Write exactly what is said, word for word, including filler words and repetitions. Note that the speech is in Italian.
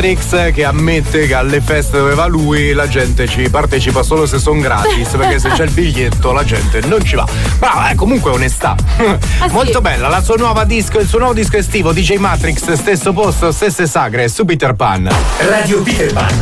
Matrix che ammette che alle feste dove va lui la gente ci partecipa solo se sono gratis, perché se c'è il biglietto la gente non ci va. Brava, eh, comunque onestà. Ah, molto sì. Bella la sua nuova disco, il suo nuovo disco estivo D J Matrix, stesso posto, stesse sagre su Peter Pan. Radio Peter Pan.